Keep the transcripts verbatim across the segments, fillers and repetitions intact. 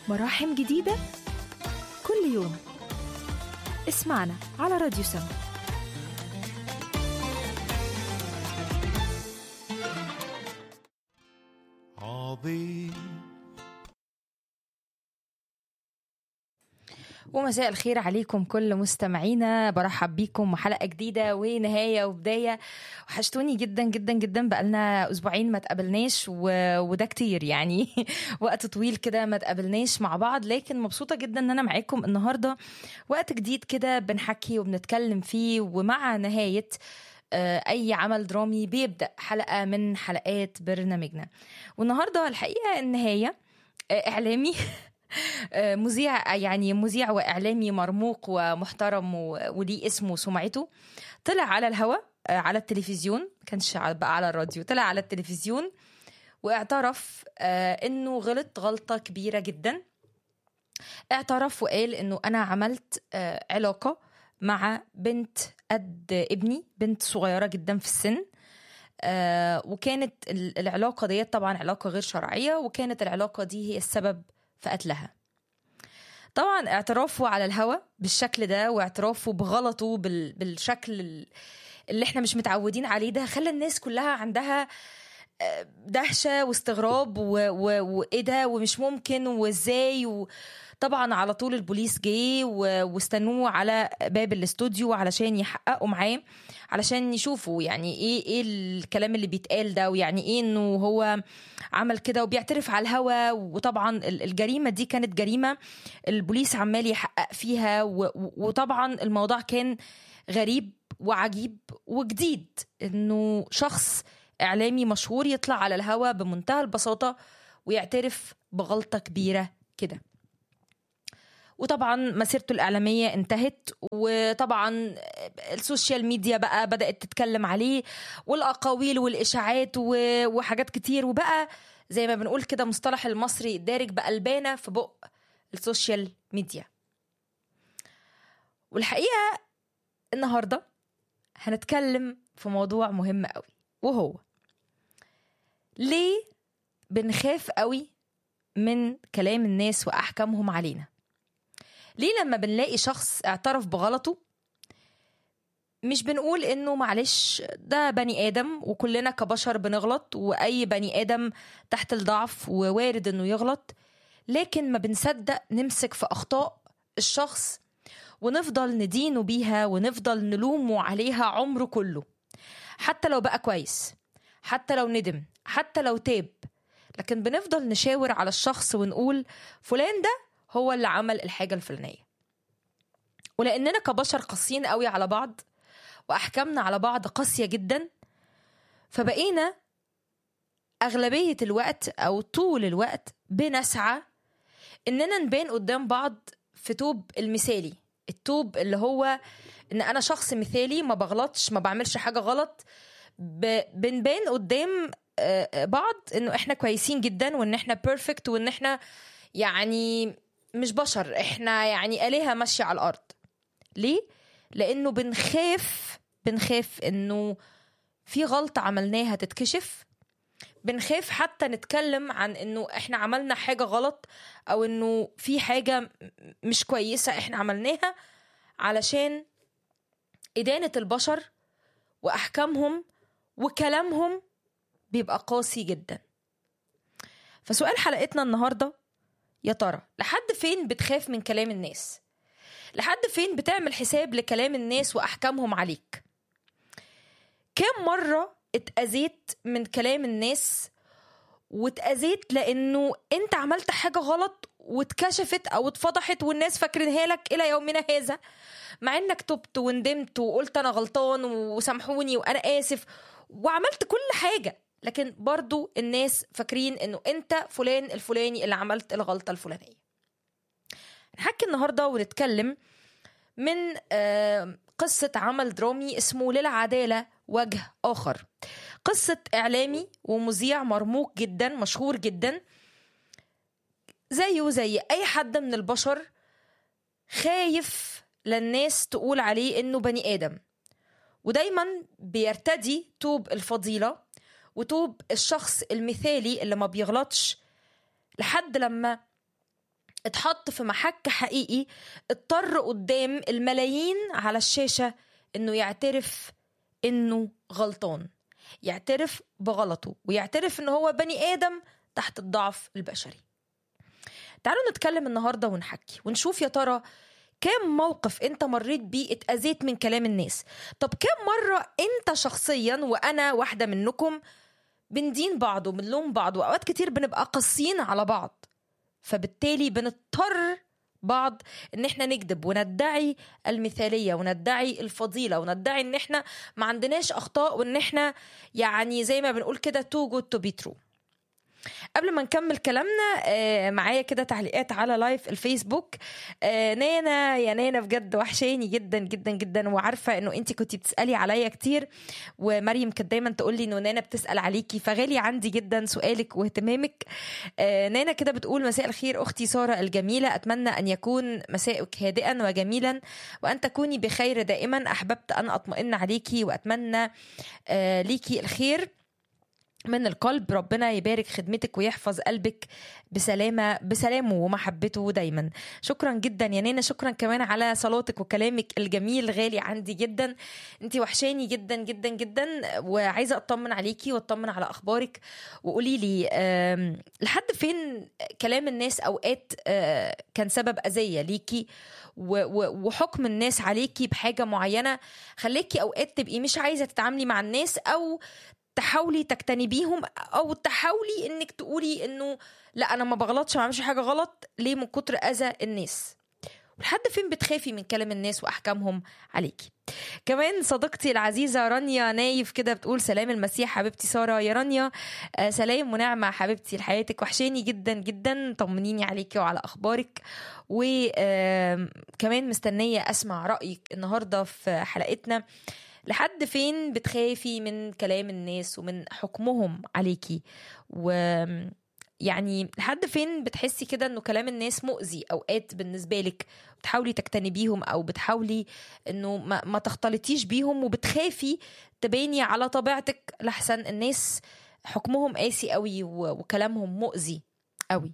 مراحم جديدة كل يوم. اسمعنا على راديو سما. عظيم. ومساء الخير عليكم كل مستمعينا، برحب بيكم وحلقة جديدة ونهاية وبداية. وحشتوني جدا جدا جدا، بقالنا أسبوعين ما تقابلناش و... وده كتير يعني وقت طويل كده ما تقابلناش مع بعض، لكن مبسوطة جدا ان انا معاكم النهاردة. وقت جديد كده بنحكي وبنتكلم فيه، ومع نهاية أي عمل درامي بيبدأ حلقة من حلقات برنامجنا. والنهاردة الحقيقة النهاية إعلامي مذيع، يعني مذيع وإعلامي مرموق ومحترم وليه اسمه وسمعته، طلع على الهواء على التلفزيون، كانش بقى على الراديو، طلع على التلفزيون واعترف إنه غلط غلطة كبيرة جدا. اعترف وقال إنه أنا عملت علاقة مع بنت قد ابني، بنت صغيرة جدا في السن، وكانت العلاقة دي طبعا علاقة غير شرعية، وكانت العلاقة دي هي السبب في قتلها. طبعا اعترافه على الهوا بالشكل ده، واعترافه بغلطه بالشكل اللي احنا مش متعودين عليه ده، خلى الناس كلها عندها دهشة واستغراب وايه ده ومش ممكن وازاي. وطبعا على طول البوليس جه واستنوه على باب الاستوديو علشان يحققوا معاه، علشان يشوفوا يعني ايه ايه الكلام اللي بيتقال ده، ويعني ايه انه هو عمل كده وبيعترف على الهوا. وطبعا الجريمة دي كانت جريمة البوليس عمال يحقق فيها، وطبعا الموضوع كان غريب وعجيب وجديد، انه شخص إعلامي مشهور يطلع على الهوا بمنتهى البساطة ويعترف بغلطة كبيرة كده. وطبعا مسيرته الإعلامية انتهت، وطبعا السوشيال ميديا بقى بدأت تتكلم عليه، والأقاويل والإشاعات وحاجات كتير، وبقى زي ما بنقول كده مصطلح المصري الدارج بقى البانة في بق السوشيال ميديا. والحقيقة النهاردة هنتكلم في موضوع مهم قوي، وهو ليه بنخاف قوي من كلام الناس وأحكامهم علينا؟ ليه لما بنلاقي شخص اعترف بغلطه مش بنقول إنه معلش ده بني آدم وكلنا كبشر بنغلط، وأي بني آدم تحت الضعف ووارد إنه يغلط، لكن ما بنصدق نمسك في أخطاء الشخص ونفضل ندينه بيها ونفضل نلومه عليها عمره كله، حتى لو بقى كويس، حتى لو ندم، حتى لو تاب، لكن بنفضل نشاور على الشخص ونقول فلان ده هو اللي عمل الحاجة الفلانية. ولأننا كبشر قاسيين قوي على بعض، وأحكامنا على بعض قاسية جدا، فبقينا أغلبية الوقت أو طول الوقت بنسعى إننا نبان قدام بعض في توب المثالي، التوب اللي هو إن أنا شخص مثالي، ما بغلطش، ما بعملش حاجة غلط. بنبان قدام بعض إنه إحنا كويسين جدا، وإن إحنا بيرفكت، وإن إحنا يعني مش بشر، إحنا يعني آلهة ماشية على الأرض. ليه؟ لأنه بنخاف بنخاف إنه في غلطة عملناها تتكشف، بنخاف حتى نتكلم عن إنه إحنا عملنا حاجة غلط، أو إنه في حاجة مش كويسة إحنا عملناها، علشان إدانة البشر وأحكامهم وكلامهم بيبقى قاسي جدا. فسؤال حلقتنا النهاردة، يا ترى لحد فين بتخاف من كلام الناس؟ لحد فين بتعمل حساب لكلام الناس وأحكامهم عليك؟ كم مرة اتأذيت من كلام الناس، واتأذيت لأنه انت عملت حاجة غلط واتكشفت أو اتفضحت والناس فاكرينها لك إلى يومنا هذا، مع انك تبت وندمت وقلت أنا غلطان وسامحوني وأنا آسف وعملت كل حاجة، لكن برضو الناس فاكرين انه انت فلان الفلاني اللي عملت الغلطة الفلانية. نحكي النهاردة ونتكلم من قصة عمل درامي اسمه للعدالة وجه آخر، قصة إعلامي ومذيع مرموق جدا مشهور جدا، زيه زي أي حد من البشر، خايف للناس تقول عليه إنه بني آدم، ودايما بيرتدي توب الفضيلة وتوب الشخص المثالي اللي ما بيغلطش، لحد لما اتحط في محك حقيقي، اضطر قدام الملايين على الشاشة انه يعترف انه غلطان، يعترف بغلطه، ويعترف انه هو بني آدم تحت الضعف البشري. تعالوا نتكلم النهاردة ونحكي ونشوف يا ترى كم موقف انت مريت بيه اتأذيت من كلام الناس. طب كم مرة انت شخصيا وانا واحدة منكم بندين بعض وبنلوم بعض، واوقات كتير بنبقى قاسيين على بعض، فبالتالي بنضطر بعض ان احنا نكذب وندعي المثالية وندعي الفضيلة وندعي ان احنا ما عندناش اخطاء، وان احنا يعني زي ما بنقول كده too good to be true. قبل ما نكمل كلامنا آه معايا كده تعليقات على لايف الفيسبوك. آه نانا يا نانا بجد وحشاني جدا جدا جدا، وعارفة انه انتي كنتي بتسألي عليا كتير، ومريم كانت دايما تقولي انه نانا بتسأل عليكي، فغالي عندي جدا سؤالك واهتمامك. آه نانا كده بتقول مساء الخير أختي سارة الجميلة، أتمنى أن يكون مساءك هادئا وجميلا وأن تكوني بخير دائما. أحببت أن أطمئن عليكي وأتمنى آه ليكي الخير من القلب. ربنا يبارك خدمتك ويحفظ قلبك بسلامة بسلامه ومحبته دايما. شكرا جدا يا نانا، شكرا كمان على صلاتك وكلامك الجميل، غالي عندي جدا. انتي وحشاني جدا جدا جدا، وعايزة اطمن عليكي واطمن على اخبارك. وقولي لي لحد فين كلام الناس اوقات كان سبب اذية ليكي، وحكم الناس عليكي بحاجة معينة خليكي اوقات تبقي مش عايزة تتعاملي مع الناس، او تحاولي تجتنبيهم، او تحاولي انك تقولي انه لا انا ما بغلطش، ما بعملش حاجه غلط، ليه؟ من كتر اذى الناس. ولحد فين بتخافي من كلام الناس واحكامهم عليكي؟ كمان صديقتي العزيزه رانيا نايف كده بتقول سلام المسيح حبيبتي ساره. يا رانيا آه سلام ونعمه حبيبتي لحياتك، وحشاني جدا جدا، طمنيني عليكي وعلى اخبارك. وكمان مستنيه اسمع رايك النهارده في حلقتنا. لحد فين بتخافي من كلام الناس ومن حكمهم عليكي؟ ويعني لحد فين بتحسي كده انه كلام الناس مؤذي اوقات بالنسبة لك، بتحاولي تجتنبيهم او بتحاولي انه ما, ما تختلطيش بيهم، وبتخافي تبيني على طبيعتك لحسن الناس حكمهم قاسي قوي وكلامهم مؤذي قوي.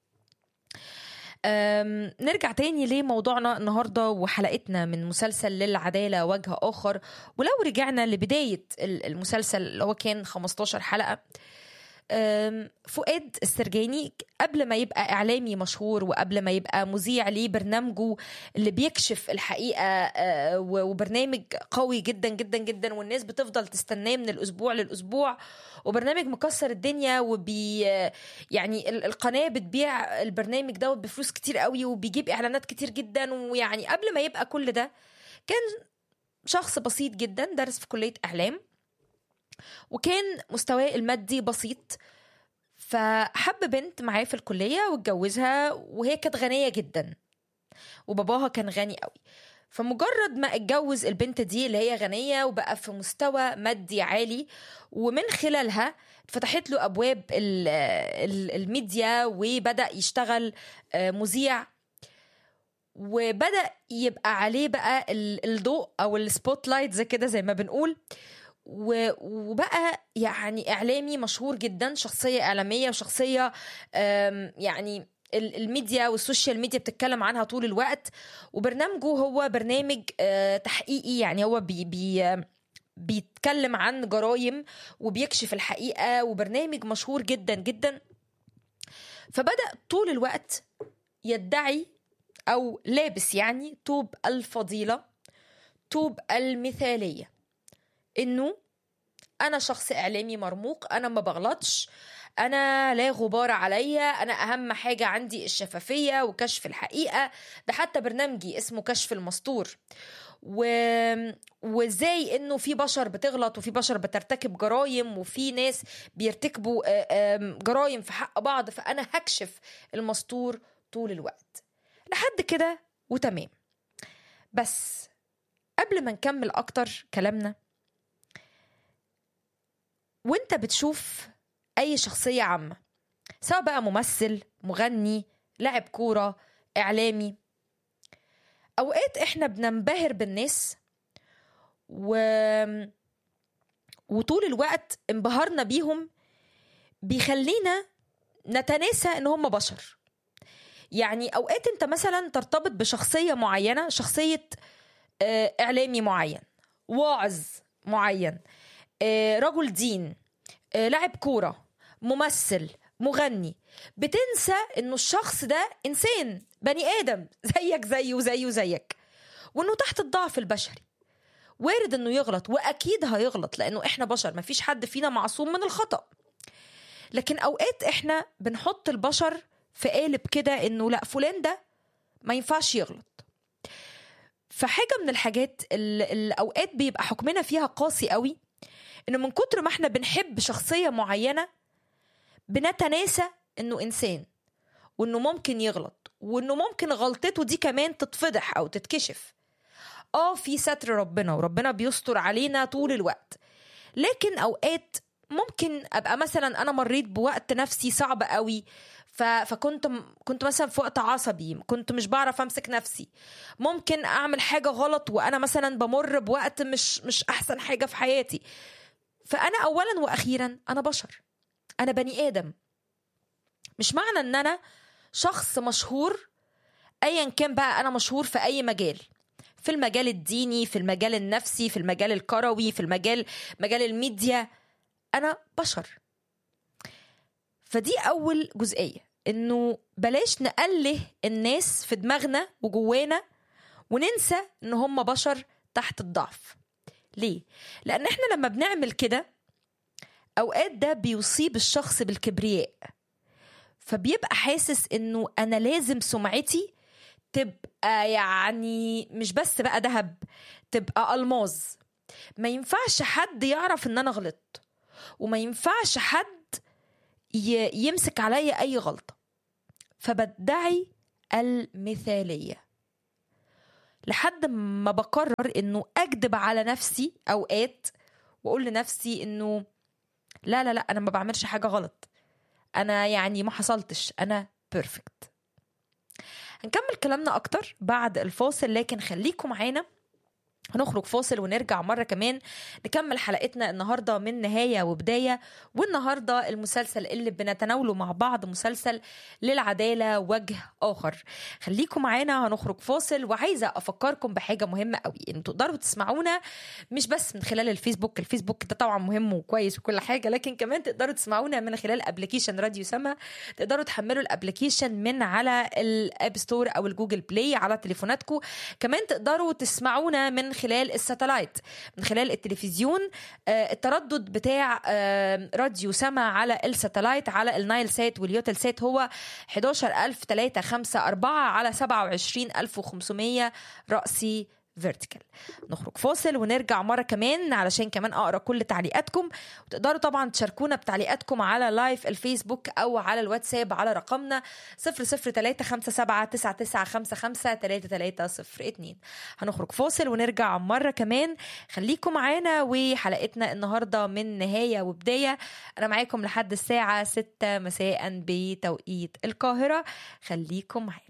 نرجع تاني لموضوعنا النهاردة وحلقتنا من مسلسل للعدالة وجه آخر. ولو رجعنا لبداية المسلسل اللي هو كان خمستاشر حلقة، فؤاد السرجاني قبل ما يبقى إعلامي مشهور وقبل ما يبقى مذيع ليه برنامجه اللي بيكشف الحقيقة وبرنامج قوي جدا جدا جدا والناس بتفضل تستناه من الأسبوع للأسبوع، وبرنامج مكسر الدنيا، وبي يعني القناة بتبيع البرنامج ده بفلوس كتير قوي وبيجيب إعلانات كتير جدا. ويعني قبل ما يبقى كل ده كان شخص بسيط جدا درس في كلية إعلام، وكان مستواه المادي بسيط، فحب بنت معاه في الكلية واتجوزها، وهي كانت غنية جدا وباباها كان غني قوي. فمجرد ما اتجوز البنت دي اللي هي غنية وبقى في مستوى مادي عالي، ومن خلالها فتحت له أبواب الميديا وبدأ يشتغل مذيع، وبدأ يبقى عليه بقى الضوء أو السبوت لايت زي كده زي ما بنقول، وبقى يعني إعلامي مشهور جدا، شخصية إعلامية وشخصية يعني الميديا والسوشيال ميديا بتتكلم عنها طول الوقت. وبرنامجه هو برنامج تحقيقي، يعني هو بي بي بيتكلم عن جرائم وبيكشف الحقيقة، وبرنامج مشهور جدا جدا. فبدأ طول الوقت يدعي أو لابس يعني توب الفضيلة، توب المثالية، إنه أنا شخص إعلامي مرموق، أنا ما بغلطش، أنا لا غبار عليا، أنا أهم حاجة عندي الشفافية وكشف الحقيقة. ده حتى برنامجي اسمه كشف المستور. و... وإزاي إنه في بشر بتغلط وفي بشر بترتكب جرائم وفي ناس بيرتكبوا جرائم في حق بعض، فأنا هكشف المستور طول الوقت. لحد كده وتمام. بس قبل ما نكمل أكتر كلامنا، وانت بتشوف اي شخصية عامة، سواء بقى ممثل، مغني، لاعب كورة، اعلامي، اوقات احنا بننبهر بالناس و... وطول الوقت انبهارنا بيهم بيخلينا نتناسى ان هم بشر. يعني اوقات انت مثلا ترتبط بشخصيه معينه، شخصيه آه، اعلامي معين، واعظ معين، آه، رجل دين، آه، لاعب كوره، ممثل، مغني. بتنسى انه الشخص ده انسان بني ادم زيك زيه وزيه وزيك، وانه تحت الضعف البشري، وارد انه يغلط، واكيد هيغلط لانه احنا بشر، مفيش حد فينا معصوم من الخطأ. لكن اوقات احنا بنحط البشر في قالب كده انه لا، فلان ده ما ينفعش يغلط. فحاجة من الحاجات اللي اللي اوقات بيبقى حكمنا فيها قاسي قوي، انه من كتر ما احنا بنحب شخصية معينة بنتناسى انه انسان، وانه ممكن يغلط، وانه ممكن غلطته دي كمان تتفضح او تتكشف. اه في ستر ربنا، وربنا بيستر علينا طول الوقت، لكن اوقات ممكن ابقى مثلا انا مريت بوقت نفسي صعب قوي، ف... فكنت كنت مثلا في وقت عصبي، كنت مش بعرف امسك نفسي، ممكن اعمل حاجة غلط وانا مثلا بمر بوقت مش مش احسن حاجة في حياتي. فانا اولا واخيرا انا بشر، انا بني ادم. مش معنى ان انا شخص مشهور، ايا كان بقى انا مشهور في اي مجال، في المجال الديني، في المجال النفسي، في المجال الكروي، في المجال مجال الميديا، انا بشر. فدي اول جزئية، انه بلاش نقله الناس في دماغنا وجوانا وننسى ان هم بشر تحت الضعف. ليه؟ لان احنا لما بنعمل كده اوقات ده بيصيب الشخص بالكبرياء، فبيبقى حاسس انه انا لازم سمعتي تبقى يعني مش بس بقى ذهب، تبقى ألماظ. ما ينفعش حد يعرف ان انا غلطت، وما ينفعش حد يمسك عليا اي غلطة. فبدعي المثالية لحد ما بقرر انه اكذب على نفسي اوقات، واقول لنفسي انه لا لا لا انا ما بعملش حاجة غلط، انا يعني ما حصلتش، انا بيرفكت. هنكمل كلامنا اكتر بعد الفاصل، لكن خليكم معانا. هنخرج فاصل ونرجع مرة كمان نكمل حلقتنا النهاردة من نهاية وبداية. والنهاردة المسلسل اللي بنتناوله مع بعض مسلسل للعدالة وجه آخر. خليكم معانا، هنخرج فاصل. وعايزة أفكركم بحاجة مهمة قوي، إن تقدروا تسمعونا مش بس من خلال الفيسبوك، الفيسبوك ده طبعا مهم وكويس وكل حاجة، لكن كمان تقدروا تسمعونا من خلال ابلكيشن راديو سما. تقدروا تحملوا الابلكيشن من على الاب ستور أو الجوجل بلاي على تليفوناتكم. كمان تقدروا تسمعونا من خلال الساتلايت، من خلال التلفزيون. آه التردد بتاع آه راديو سما على الساتلايت على النايل سات واليوتل سات هو حداشر ألف وثلاثمية وخمسة وأربعين على سبعة وعشرين ألف وخمسمية رأسي فيرتيكال. نخرج فاصل ونرجع مرة كمان علشان كمان أقرأ كل تعليقاتكم. وتقدروا طبعا تشاركونا بتعليقاتكم على لايف الفيسبوك أو على الواتساب على رقمنا صفر صفر تلاتة خمسة سبعة تسعة تسعة خمسة خمسة تلاتة تلاتة صفر اتنين. هنخرج فاصل ونرجع مرة كمان. خليكم معانا وحلقتنا النهاردة من نهاية وبداية. أنا معاكم لحد الساعة ستة مساء بتوقيت القاهرة. خليكم معانا.